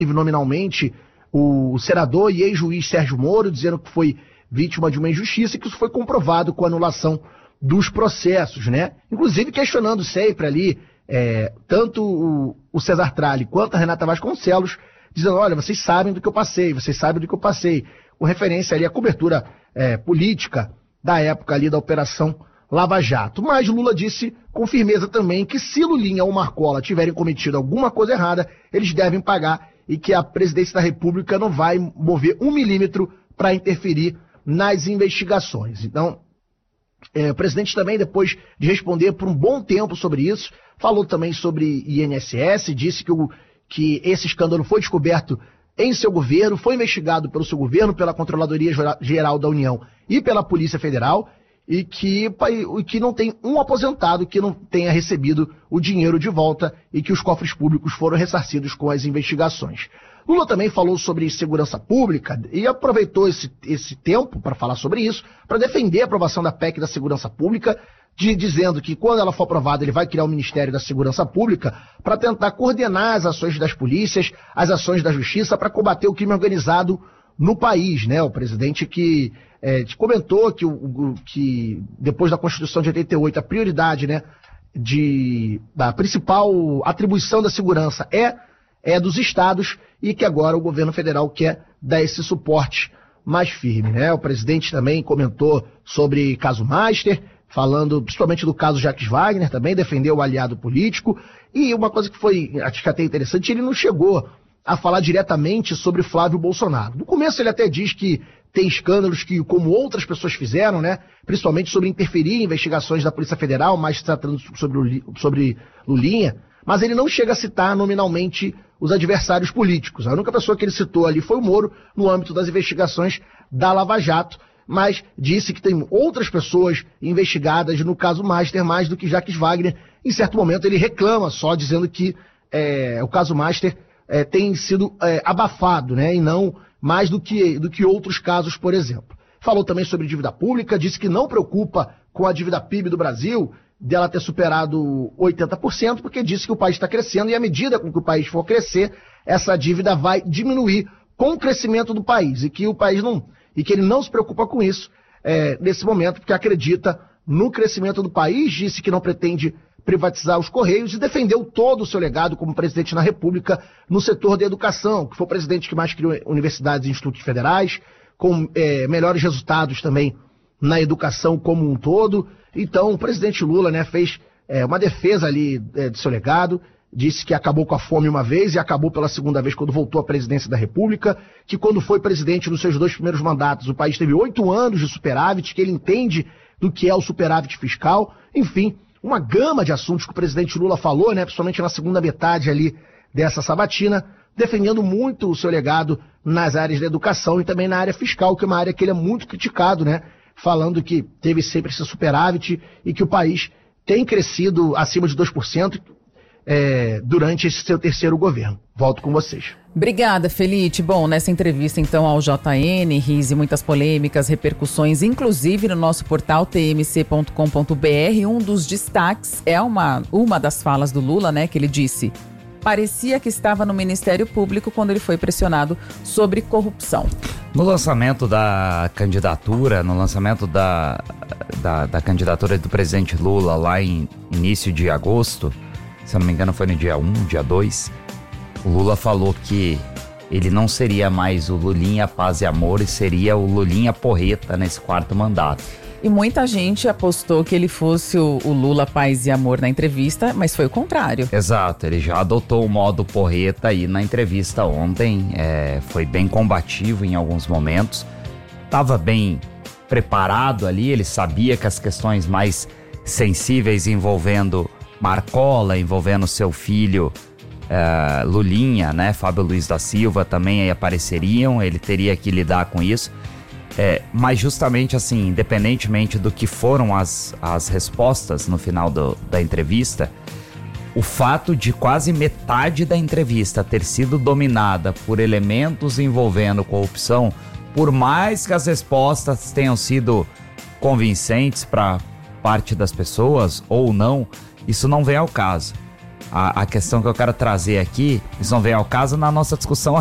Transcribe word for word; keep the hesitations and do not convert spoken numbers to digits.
nominalmente o senador e ex-juiz Sérgio Moro, dizendo que foi vítima de uma injustiça e que isso foi comprovado com a anulação dos processos, né? Inclusive questionando sempre ali, é, tanto o, o César Tralli quanto a Renata Vasconcelos, dizendo, olha, vocês sabem do que eu passei, vocês sabem do que eu passei, com referência ali à cobertura é, política da época ali da Operação Lava Jato. Mas Lula disse com firmeza também que se Lulinha ou Marcola tiverem cometido alguma coisa errada, eles devem pagar e que a presidência da República não vai mover um milímetro para interferir nas investigações. Então, é, o presidente também, depois de responder por um bom tempo sobre isso, falou também sobre I N S S, disse que, o, que esse escândalo foi descoberto em seu governo, foi investigado pelo seu governo, pela Controladoria Geral da União e pela Polícia Federal, e que, que não tem um aposentado que não tenha recebido o dinheiro de volta e que os cofres públicos foram ressarcidos com as investigações. Lula também falou sobre segurança pública e aproveitou esse, esse tempo para falar sobre isso, para defender a aprovação da P E C da segurança pública, de, dizendo que quando ela for aprovada ele vai criar o Ministério da Segurança Pública para tentar coordenar as ações das polícias, as ações da justiça para combater o crime organizado no país, né? O presidente que é, comentou que, o, que depois da Constituição de oitenta e oito a prioridade, né, de, da principal atribuição da segurança é, é dos estados e que agora o governo federal quer dar esse suporte mais firme, né? O presidente também comentou sobre caso Master, falando principalmente do caso Jacques Wagner, também defendeu o aliado político, e uma coisa que foi, acho que até interessante, ele não chegou a falar diretamente sobre Flávio Bolsonaro. No começo ele até diz que tem escândalos que, como outras pessoas fizeram, né, principalmente sobre interferir em investigações da Polícia Federal, mais tratando sobre, sobre Lulinha, mas ele não chega a citar nominalmente os adversários políticos. A única pessoa que ele citou ali foi o Moro, no âmbito das investigações da Lava Jato, mas disse que tem outras pessoas investigadas no caso Master mais do que Jacques Wagner. Em certo momento ele reclama só, dizendo que é, o caso Master é, tem sido é, abafado, né, e não mais do que, do que outros casos, por exemplo. Falou também sobre dívida pública, disse que não preocupa com a dívida P I B do Brasil, dela ter superado oitenta por cento, porque disse que o país está crescendo e à medida com que o país for crescer, essa dívida vai diminuir com o crescimento do país e que o país não, e que ele não se preocupa com isso é, nesse momento, porque acredita no crescimento do país, disse que não pretende privatizar os Correios e defendeu todo o seu legado como presidente da República no setor da educação, que foi o presidente que mais criou universidades e institutos federais, com é, melhores resultados também na educação como um todo. Então o presidente Lula, né, fez é, uma defesa ali é, do seu legado, disse que acabou com a fome uma vez e acabou pela segunda vez quando voltou à presidência da República, que quando foi presidente nos seus dois primeiros mandatos o país teve oito anos de superávit, que ele entende do que é o superávit fiscal, enfim, uma gama de assuntos que o presidente Lula falou, né, principalmente na segunda metade ali dessa sabatina, defendendo muito o seu legado nas áreas da educação e também na área fiscal, que é uma área que ele é muito criticado, né, falando que teve sempre esse superávit e que o país tem crescido acima de dois por cento é, durante esse seu terceiro governo. Volto com vocês. Obrigada, Felite. Bom, nessa entrevista então ao J N, Rise, muitas polêmicas, repercussões, inclusive no nosso portal t m c ponto com ponto b r. Um dos destaques é uma, uma das falas do Lula, né, que ele disse: parecia que estava no Ministério Público quando ele foi pressionado sobre corrupção. No lançamento da candidatura, no lançamento da, da, da candidatura do presidente Lula lá em início de agosto, se eu não me engano foi no dia um, dia dois, o Lula falou que ele não seria mais o Lulinha Paz e Amor e seria o Lulinha Porreta nesse quarto mandato. E muita gente apostou que ele fosse o, o Lula Paz e Amor na entrevista, mas foi o contrário. Exato, ele já adotou o modo porreta aí na entrevista ontem, é, foi bem combativo em alguns momentos, estava bem preparado ali, ele sabia que as questões mais sensíveis envolvendo Marcola, envolvendo seu filho uh, Lulinha, né, Fábio Luiz da Silva, também aí apareceriam, ele teria que lidar com isso. É, mas justamente assim, independentemente do que foram as, as respostas no final do, da entrevista, o fato de quase metade da entrevista ter sido dominada por elementos envolvendo corrupção, por mais que as respostas tenham sido convincentes para parte das pessoas ou não, isso não vem ao caso. A, a questão que eu quero trazer aqui, isso não vem ao caso na nossa discussão